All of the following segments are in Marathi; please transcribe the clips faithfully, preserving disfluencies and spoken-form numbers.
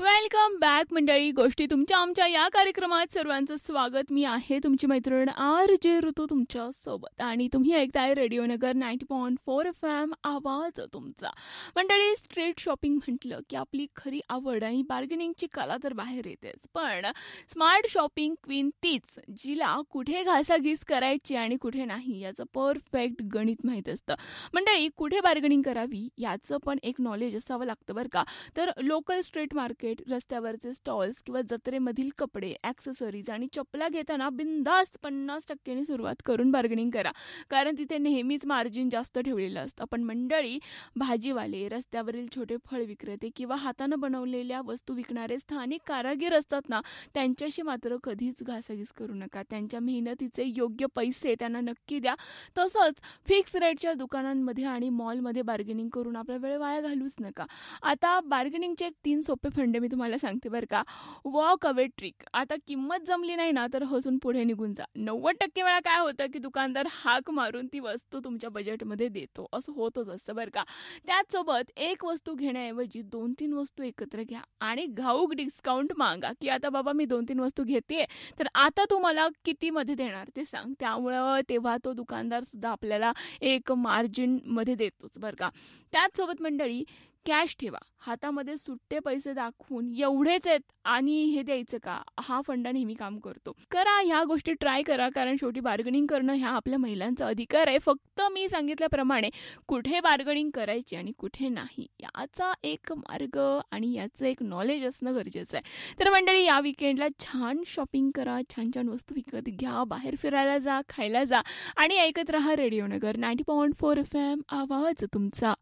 वेलकम बॅक मंडळी. गोष्टी तुमच्या आमच्या या कार्यक्रमात सर्वांचं स्वागत. मी आहे तुमची मैत्रीण आर जे ऋतू तुमच्या सोबत आणि तुम्ही ऐकताय रेडिओ नगर ninety point four F M, आवाज तुमचा. मंडळी, स्ट्रीट शॉपिंग म्हटलं की आपली खरी आवड आणि बार्गेनिंगची कला तर बाहेर येतेच, पण स्मार्ट शॉपिंग क्वीन तीच जिला कुठे घासाघीस करायची आणि कुठे नाही याचं परफेक्ट गणित माहीत असतं. मंडळी, कुठे बार्गेनिंग करावी याचं पण एक नॉलेज असावं लागतं बरं का. तर लोकल स्ट्रीट मार्केट, रस्त्यावरचे स्टॉल्स किंवा जत्रेमधील कपडे, ॲक्सेसरीज आणि चपला घेताना बिनधास्त पन्नास टक्क्यांनी सुरुवात करून बार्गेनिंग करा, कारण तिथे नेहमीच मार्जिन जास्त ठेवलेलं असतं. पण मंडळी, भाजीवाले, रस्त्यावरील छोटे फळ विक्रेते किंवा हातानं बनवलेल्या वस्तू विकणारे स्थानिक कारागीर असतात ना, त्यांच्याशी मात्र कधीच घासाघीस करू नका. त्यांच्या मेहनतीचे योग्य पैसे त्यांना नक्की द्या. तसंच फिक्स रेटच्या दुकानांमध्ये आणि मॉलमध्ये बार्गेनिंग करून आपला वेळ वाया घालूच नका. आता बार्गेनिंगचे एक तीन सोपे फंडे मी तुम्हाला सांगते बरं का. Walk away trick. आता किंमत जमली नाही ना तर हसून पुढे निघून जा. नव्वद टक्के वेळा काय होतं की दुकानदार हाक मारून ती वस्तू तुमच्या बजेटमध्ये देतो, असं होतच असतं बरं का. त्याचसोबत एक वस्तू घेण्याऐवजी दोन तीन वस्तू एकत्र घ्या आणि घाऊक डिस्काउंट मागा की आता बाबा मी दोन तीन वस्तू घेते तर आता तुम्हाला कितीमध्ये देणार ते सांग. त्यामुळं तेव्हा तो दुकानदार सुद्धा आपल्याला एक मार्जिनमध्ये देतोच बरं का. त्याचसोबत मंडळी, कॅश ठेवा. हातामध्ये सुट्टे पैसे दाखवून एवढेच आहेत आणि हे द्यायचं का, हा फंडा नेहमी काम करतो. करा ह्या गोष्टी, ट्राय करा, कारण शेवटी बार्गेनिंग करणं ह्या आपल्या महिलांचा अधिकार आहे. फक्त मी सांगितल्याप्रमाणे कुठे बार्गेनिंग करायची आणि कुठे नाही याचा एक मार्ग आणि याचं एक नॉलेज असणं गरजेचं आहे. तर मंडळी, या विकेंडला छान शॉपिंग करा, छान छान वस्तू विकत घ्या, बाहेर फिरायला जा, खायला जा आणि ऐकत राहा रेडिओ नगर ninety point four F M, आवाज तुमचा.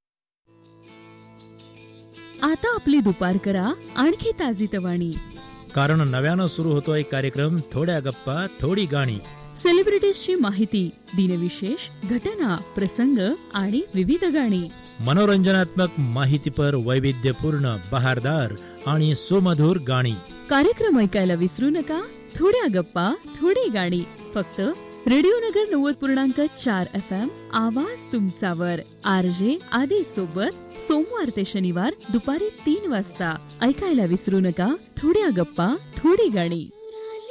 आता आपली दुपार करा आणखी ताजीतवाणी, कारण नव्यानं सुरू होतोय कार्यक्रम थोड्या गप्पा थोडी गाणी. सेलिब्रिटीजची माहिती, दिनविशेष, घटना, प्रसंग आणि विविध गाणी. मनोरंजनात्मक माहितीपर वैविध्यपूर्ण, बहारदार आणि सुमधुर गाणी. कार्यक्रम ऐकायला विसरू नका. थोड्या गप्पा थोडी गाणी, फक्त रेडिओ नगर नव्वद पूर्णांक चार एफ एम, आवाज तुमचावर. आरजे आधी सोबत सोमवार ते शनिवार दुपारी तीन वाजता. ऐकायला विसरू नका. थोड्या गप्पा थोडी गाणी.